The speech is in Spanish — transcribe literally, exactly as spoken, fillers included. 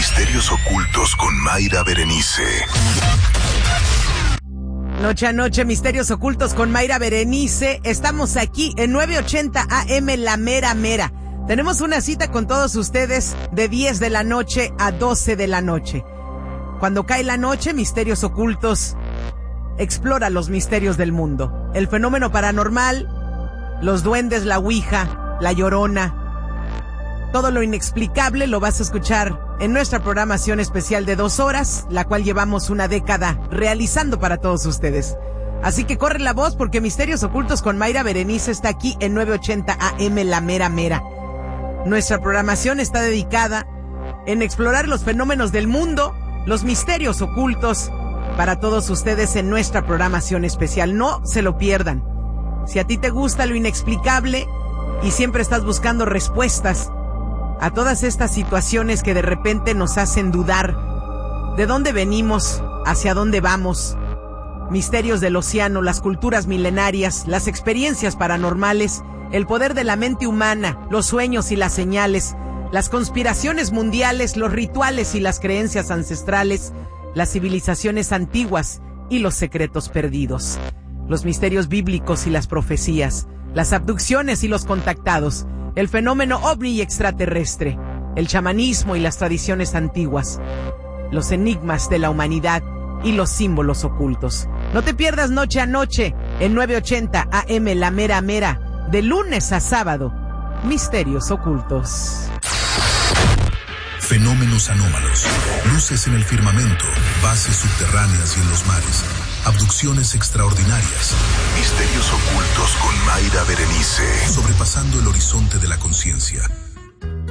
Misterios ocultos con Mayra Berenice. Noche a noche, Misterios ocultos con Mayra Berenice. Estamos aquí en nueve ochenta A M La Mera Mera. Tenemos una cita con todos ustedes de diez de la noche a doce de la noche. Cuando cae la noche, Misterios ocultos explora los misterios del mundo. El fenómeno paranormal, los duendes, la ouija, la llorona. Todo lo inexplicable lo vas a escuchar en nuestra programación especial de dos horas, la cual llevamos una década realizando para todos ustedes. Así que corre la voz porque Misterios Ocultos con Mayra Berenice está aquí en nueve ochenta A M La Mera Mera. Nuestra programación está dedicada en explorar los fenómenos del mundo, los misterios ocultos, para todos ustedes en nuestra programación especial. No se lo pierdan. Si a ti te gusta lo inexplicable y siempre estás buscando respuestas a todas estas situaciones que de repente nos hacen dudar de dónde venimos, hacia dónde vamos, misterios del océano, las culturas milenarias, las experiencias paranormales, el poder de la mente humana, los sueños y las señales, las conspiraciones mundiales, los rituales y las creencias ancestrales, las civilizaciones antiguas y los secretos perdidos, los misterios bíblicos y las profecías, las abducciones y los contactados, el fenómeno ovni y extraterrestre, el chamanismo y las tradiciones antiguas, los enigmas de la humanidad y los símbolos ocultos. No te pierdas Noche a Noche en nueve ochenta A M La Mera Mera, de lunes a sábado, Misterios Ocultos. Fenómenos anómalos, luces en el firmamento, bases subterráneas y en los mares, abducciones extraordinarias, misterios ocultos con Mayra Berenice, sobrepasando el horizonte de la conciencia.